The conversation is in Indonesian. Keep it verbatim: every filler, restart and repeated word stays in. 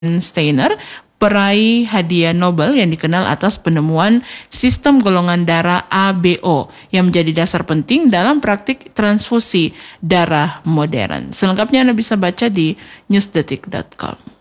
Steiner, peraih hadiah Nobel yang dikenal atas penemuan sistem golongan darah A B O yang menjadi dasar penting dalam praktik transfusi darah modern. Selengkapnya Anda bisa baca di newsdetik dot com.